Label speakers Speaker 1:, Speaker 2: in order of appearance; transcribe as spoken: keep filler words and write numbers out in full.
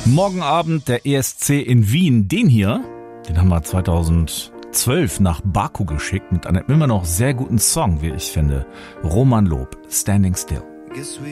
Speaker 1: Morgen Abend der E S C in Wien. Den hier, den haben wir zweitausendzwölf nach Baku geschickt mit einem immer noch sehr guten Song, wie ich finde. Roman Lob, Standing Still.